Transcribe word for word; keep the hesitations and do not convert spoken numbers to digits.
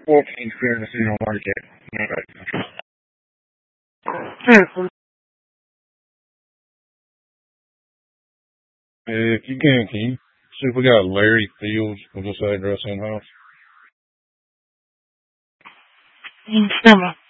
fourteen here in the seasonal market. Okay. If you can, can you see if we got Larry Fields with this address in house? Mm,